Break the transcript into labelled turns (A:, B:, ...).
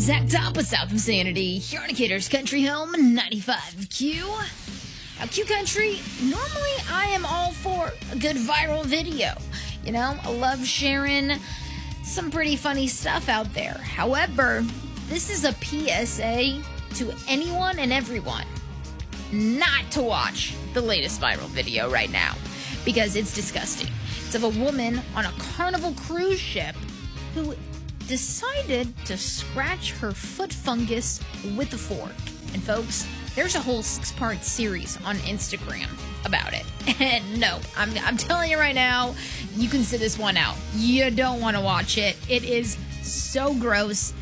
A: Zach Top South of Sanity, here on Decatur's Country Home 95Q. Now, Q Country, normally I am all for a good viral video. You know, I love sharing some pretty funny stuff out there. However, this is a PSA to anyone and everyone not to watch the latest viral video right now, because it's disgusting. It's of a woman on a Carnival cruise ship who decided to scratch her foot fungus with a fork. And folks, there's a whole 6-part series on Instagram about it. And no, I'm telling you right now, you can sit this one out. You don't want to watch it. It is so gross.